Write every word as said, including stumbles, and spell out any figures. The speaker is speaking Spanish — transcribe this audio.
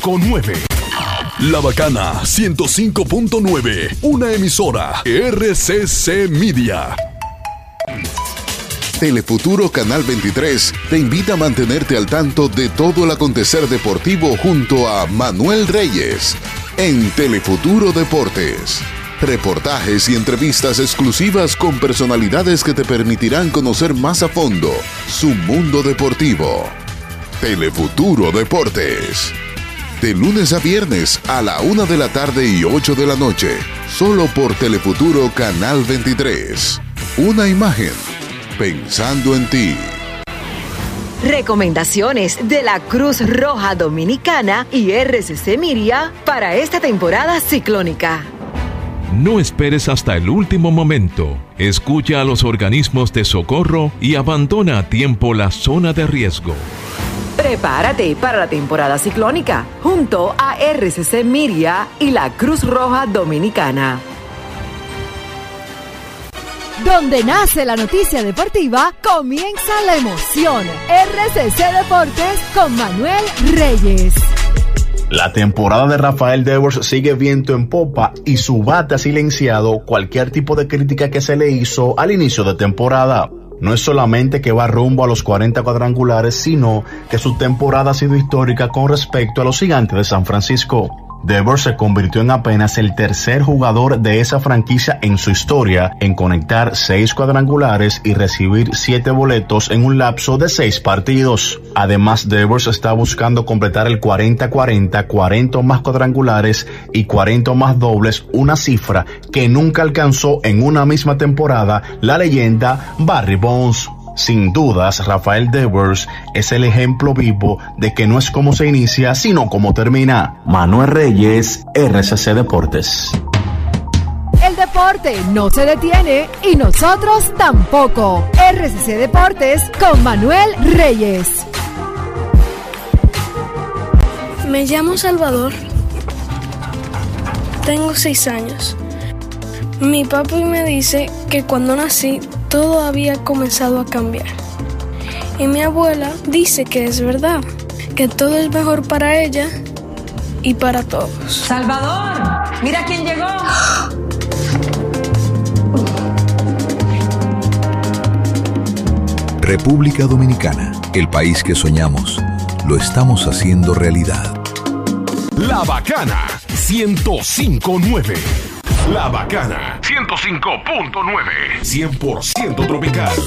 cinco nueve. La Bacana ciento cinco punto nueve, una emisora R C C Media. Telefuturo Canal veintitrés te invita a mantenerte al tanto de todo el acontecer deportivo junto a Manuel Reyes en Telefuturo Deportes. Reportajes y entrevistas exclusivas con personalidades que te permitirán conocer más a fondo su mundo deportivo. Telefuturo Deportes. De lunes a viernes a la una de la tarde y ocho de la noche, solo por Telefuturo Canal veintitrés. Una imagen pensando en ti. Recomendaciones de la Cruz Roja Dominicana y R C C Miria para esta temporada ciclónica. No esperes hasta el último momento. Escucha a los organismos de socorro y abandona a tiempo la zona de riesgo. Prepárate para la temporada ciclónica junto a R C C Miria y la Cruz Roja Dominicana. Donde nace la noticia deportiva, comienza la emoción. R C C Deportes con Manuel Reyes. La temporada de Rafael Devers sigue viento en popa y su bate ha silenciado cualquier tipo de crítica que se le hizo al inicio de temporada. No es solamente que va rumbo a los cuarenta cuadrangulares, sino que su temporada ha sido histórica con respecto a los Gigantes de San Francisco. Devers se convirtió en apenas el tercer jugador de esa franquicia en su historia en conectar seis cuadrangulares y recibir siete boletos en un lapso de seis partidos. Además, Devers está buscando completar el cuarenta cuarenta, cuarenta más cuadrangulares y cuarenta más dobles, una cifra que nunca alcanzó en una misma temporada la leyenda Barry Bonds. Sin dudas, Rafael Devers es el ejemplo vivo de que no es como se inicia, sino como termina. Manuel Reyes, R C C Deportes. El deporte no se detiene y nosotros tampoco. R C C Deportes con Manuel Reyes. Me llamo Salvador. Tengo seis años. Mi papi me dice que cuando nací todo había comenzado a cambiar. Y mi abuela dice que es verdad, que todo es mejor para ella y para todos. Salvador, mira quién llegó. República Dominicana, el país que soñamos, lo estamos haciendo realidad. La Bacana ciento cinco punto nueve. La Bacana ciento cinco punto nueve. cien por ciento tropical.